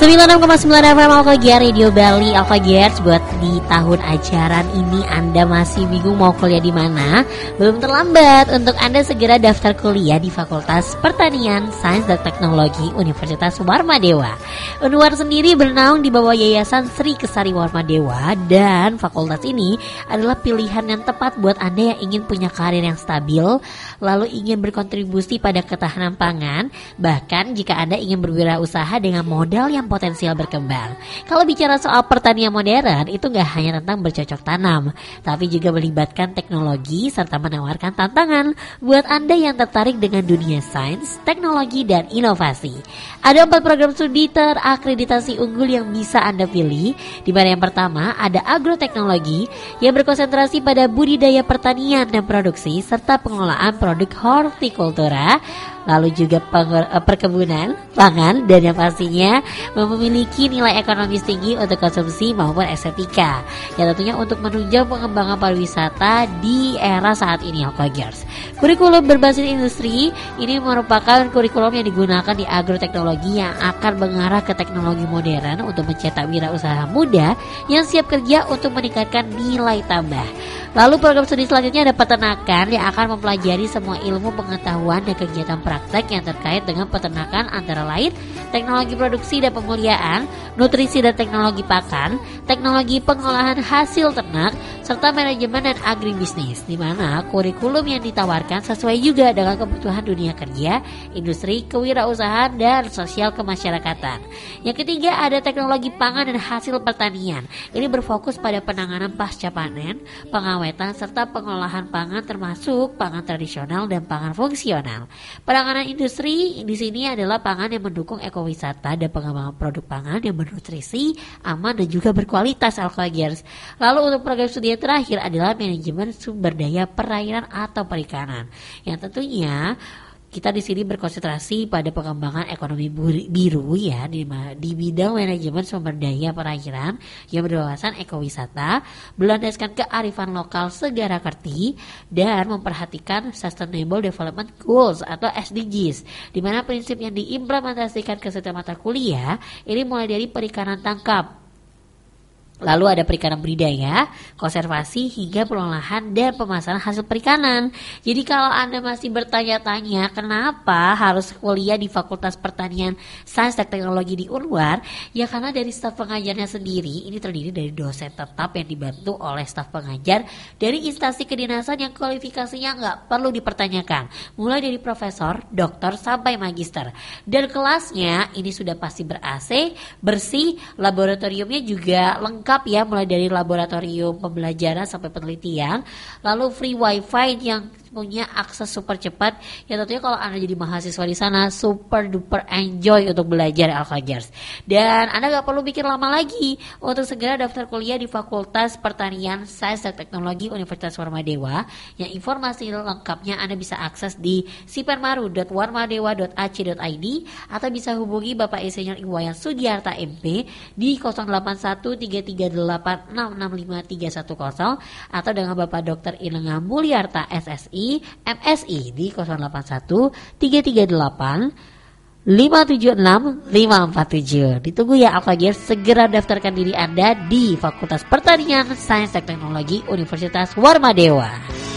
96,9 FM Alkogiar Radio Bali. Alkogiar, buat di tahun ajaran ini Anda masih bingung mau kuliah di mana? Belum terlambat untuk Anda segera daftar kuliah di Fakultas Pertanian, Sains dan Teknologi Universitas Warmadewa. Unwar sendiri bernaung di bawah Yayasan Sri Kesari Warmadewa, dan fakultas ini adalah pilihan yang tepat buat Anda yang ingin punya karir yang stabil, lalu ingin berkontribusi pada ketahanan pangan, bahkan jika Anda ingin berwirausaha dengan modal yang potensial berkembang. Kalau bicara soal pertanian modern, itu gak hanya tentang bercocok tanam, tapi juga melibatkan teknologi serta menawarkan tantangan buat Anda yang tertarik dengan dunia sains, teknologi, dan inovasi. Ada 4 program studi terakreditasi unggul yang bisa Anda pilih, di mana yang pertama ada agroteknologi yang berkonsentrasi pada budidaya pertanian dan produksi serta pengelolaan produk hortikultura, lalu juga perkebunan pangan, dan yang pastinya memiliki nilai ekonomis tinggi untuk konsumsi maupun estetika, yang tentunya untuk menunjang pengembangan pariwisata di era saat ini. Alkogiers, kurikulum berbasis industri ini merupakan kurikulum yang digunakan di agroteknologi yang akan mengarah ke teknologi modern untuk mencetak wirausaha muda yang siap kerja untuk meningkatkan nilai tambah. Lalu program studi selanjutnya ada peternakan yang akan mempelajari semua ilmu pengetahuan dan kegiatan praktek yang terkait dengan peternakan, antara lain teknologi produksi dan pemuliaan, nutrisi dan teknologi pakan, teknologi pengolahan hasil ternak, serta manajemen dan agribisnis, di mana kurikulum yang ditawarkan sesuai juga dengan kebutuhan dunia kerja, industri, kewirausahaan, dan sosial kemasyarakatan. Yang ketiga ada teknologi pangan dan hasil pertanian. Ini berfokus pada penanganan pasca panen, pengawetan, serta pengolahan pangan termasuk pangan tradisional dan pangan fungsional. Penanganan industri di sini adalah pangan yang mendukung ekowisata dan pengembangan produk pangan yang bernutrisi, aman, dan juga berkualitas. Alkogiers. Lalu untuk program studi yang terakhir adalah manajemen sumber daya perairan atau perikanan, yang tentunya kita di sini berkonsentrasi pada pengembangan ekonomi biru ya, di bidang manajemen sumber daya perairan yang berwawasan ekowisata, berlandaskan kearifan lokal segara kerti, dan memperhatikan Sustainable Development Goals atau SDGs, di mana prinsip yang diimplementasikan ke setiap mata kuliah ini mulai dari perikanan tangkap, lalu ada perikanan budidaya, konservasi, hingga pengolahan dan pemasaran hasil perikanan. Jadi kalau Anda masih bertanya-tanya kenapa harus kuliah di Fakultas Pertanian, Sains dan Teknologi di Unwar, ya karena dari staf pengajarnya sendiri ini terdiri dari dosen tetap yang dibantu oleh staf pengajar dari instansi kedinasan yang kualifikasinya nggak perlu dipertanyakan, mulai dari profesor, doktor, sampai magister. Dan kelasnya ini sudah pasti ber-AC, bersih, laboratoriumnya juga lengkap ya, mulai dari laboratorium pembelajaran sampai penelitian, lalu free wifi yang punya akses super cepat, ya tentunya kalau Anda jadi mahasiswa di sana super duper enjoy untuk belajar. Alkogiers, dan Anda gak perlu pikir lama lagi untuk segera daftar kuliah di Fakultas Pertanian, Sains dan Teknologi Universitas Warmadewa, yang informasi lengkapnya Anda bisa akses di sipermaru.warmadewa.ac.id atau bisa hubungi Bapak Insinyur Iwayan Sudiarta MP di 081338665310 atau dengan Bapak Dr. Inenga Mulyarta SSI MSI di 081 338 576 547. Ditunggu ya Alkogiers, segera daftarkan diri Anda di Fakultas Pertanian, Sains dan Teknologi Universitas Warmadewa.